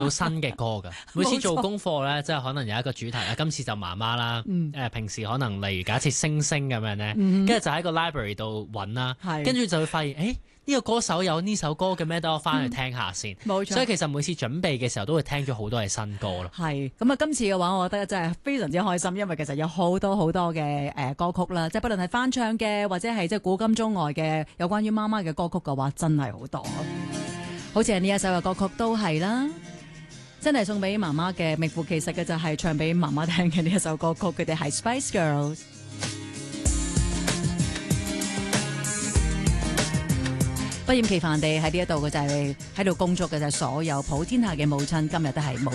到新嘅歌㗎。每次做功課咧，即係可能有一個主題啦，今次就媽媽啦。平時可能例如假設星星咁樣咧，跟住就喺個 library 度揾啦，跟住就會發現呢個歌手有呢首歌嘅咩？等我翻去聽下先。冇錯。所以其實每次準備嘅時候都會聽咗好多嘅新歌咯。 係咁啊！今次嘅話，我覺得真係非常之開心，因為其實有好多好多嘅歌曲啦，即係不論係翻唱嘅，或者係即係古今中外嘅有關於媽媽嘅歌曲嘅話，真係好多。好似係呢一首嘅歌曲都係啦，真係送俾媽媽嘅，名副其實嘅就係唱俾媽媽聽嘅呢一首歌曲，佢哋係 Spice Girls。不厭其煩地喺呢一度嘅就係喺度工作嘅就係所有普天下嘅母親，今日都係母